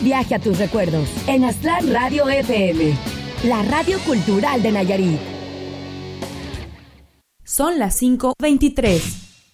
viaje a tus recuerdos en Aztlán Radio FM, la radio cultural de Nayarit. Son las 5:23.